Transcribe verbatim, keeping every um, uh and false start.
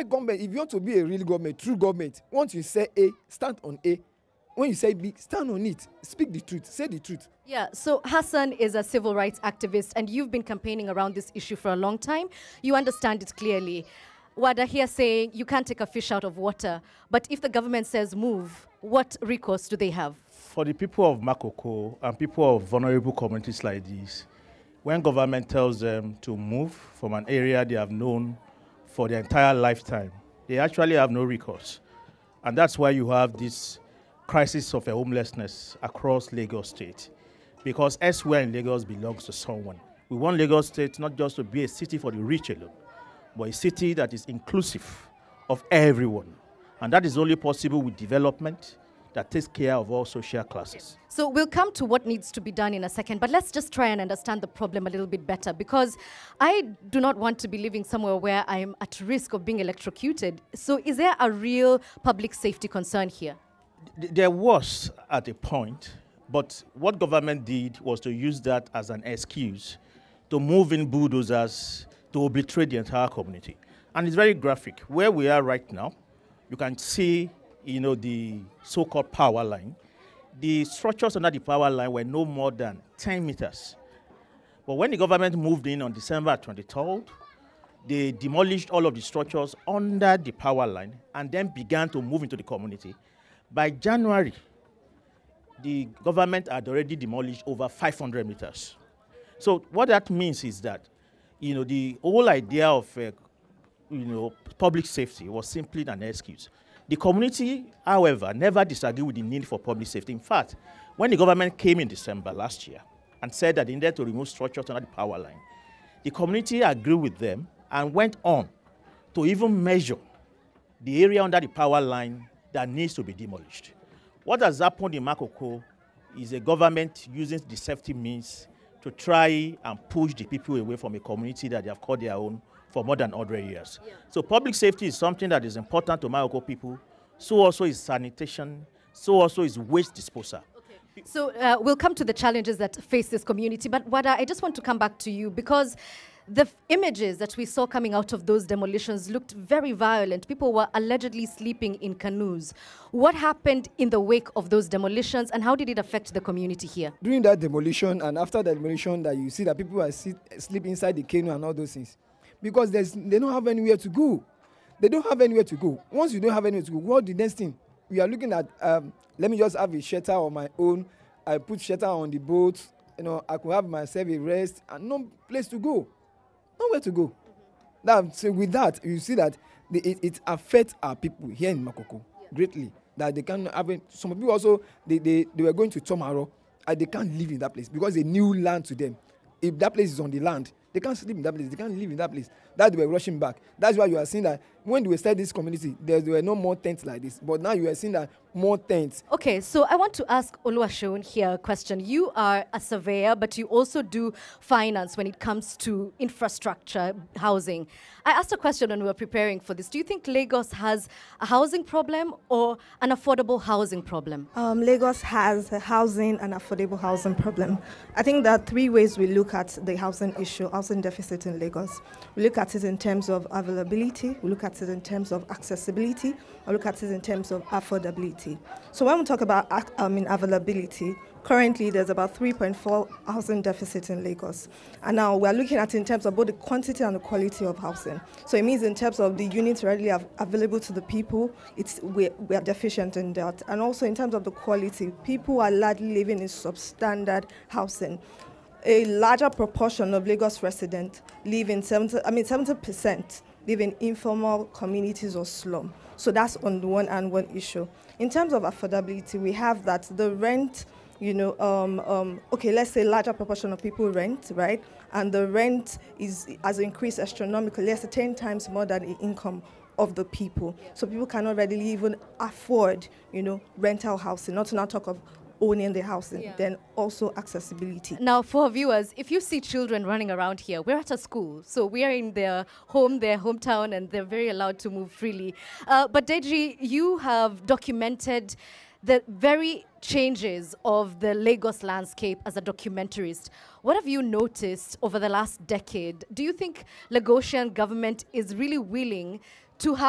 Why government, if you want to be a real government, true government, once you say A, stand on A. When you say B, stand on it. Speak the truth. Say the truth. Yeah, so Hassan is a civil rights activist, and you've been campaigning around this issue for a long time. You understand it clearly. Wada here saying you can't take a fish out of water, but if the government says move, what recourse do they have? For the people of Makoko and people of vulnerable communities like this, when government tells them to move from an area they have known for their entire lifetime, they actually have no recourse. And that's why you have this crisis of homelessness across Lagos State, because elsewhere in Lagos belongs to someone. We want Lagos State not just to be a city for the rich alone, but a city that is inclusive of everyone. And that is only possible with development that takes care of all social classes. So we'll come to what needs to be done in a second, but let's just try and understand the problem a little bit better, because I do not want to be living somewhere where I'm at risk of being electrocuted. So is there a real public safety concern here? There was at a point, but what government did was to use that as an excuse to move in bulldozers to obliterate the entire community. And it's very graphic. Where we are right now, you can see, you know, the so-called power line. The structures under the power line were no more than ten meters. But when the government moved in on December twenty-third, they demolished all of the structures under the power line and then began to move into the community. By January, the government had already demolished over five hundred meters. So what that means is that, you know, the whole idea of, uh, you know, public safety was simply an excuse. The community, however, never disagreed with the need for public safety. In fact, when the government came in December last year and said that they needed to remove structures under the power line, the community agreed with them and went on to even measure the area under the power line that needs to be demolished. What has happened in Makoko is a government using deceptive means to try and push the people away from a community that they have called their own for more than one hundred years. Yeah. So public safety is something that is important to Makoko people. So also is sanitation. So also is waste disposal. Okay. So uh, we'll come to the challenges that face this community. But Wada, I just want to come back to you, because the f- images that we saw coming out of those demolitions looked very violent. People were allegedly sleeping in canoes. What happened in the wake of those demolitions, and how did it affect the community here? During that demolition and after the demolition, that you see that people are sit, sleep inside the canoe and all those things, because there's, they don't have anywhere to go. They don't have anywhere to go. Once you don't have anywhere to go, what the next thing? We are looking at, um, let me just have a shelter on my own. I put shelter on the boat. You know, I could have myself a rest and no place to go. Nowhere to go. That, so with that, you see that the, it, it affects our people here in Makoko yeah. greatly. That they can't have it. Some people also, they, they, they were going to Tomaro and they can't live in that place because they new land to them. If that place is on the land, they can't sleep in that place. They can't live in that place. That they were rushing back. That's why you are seeing that when we started this community, there were no more tents like this. But now you are seeing that more tents. Okay, so I want to ask Oluwaseun here a question. You are a surveyor, but you also do finance when it comes to infrastructure, housing. I asked a question when we were preparing for this. Do you think Lagos has a housing problem or an affordable housing problem? Um, Lagos has a housing and affordable housing problem. I think there are three ways we look at the housing issue, housing deficit in Lagos. We look at it in terms of availability, we look at it in terms of accessibility, we look at it in terms of affordability. So when we talk about I mean, availability, currently there's about three point four housing deficit in Lagos. And now we're looking at it in terms of both the quantity and the quality of housing. So it means in terms of the units readily av- available to the people, it's we, we are deficient in that. And also in terms of the quality, people are largely living in substandard housing. A larger proportion of Lagos residents live in seventy, I mean seventy percent live in informal communities or slum. So that's on the one hand one issue. In terms of affordability, we have that the rent, you know, um, um, okay, let's say larger proportion of people rent, right? And the rent is has increased astronomically, let's say ten times more than the income of the people. So people cannot readily even afford, you know, rental housing, not to not talk of owning the housing, yeah. Then also accessibility. Now, for viewers, if you see children running around here, we're at a school, so we are in their home, their hometown, and they're very allowed to move freely. Uh, but Deji, you have documented the very changes of the Lagos landscape as a documentarist. What have you noticed over the last decade? Do you think Lagosian government is really willing to have